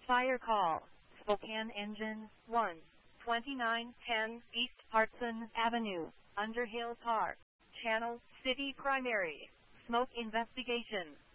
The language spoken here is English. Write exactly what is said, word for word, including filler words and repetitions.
Fire call. Spokane Engine one. twenty-nine ten East Hartson Avenue, Underhill Park. Channel, City Primary. Smoke investigation.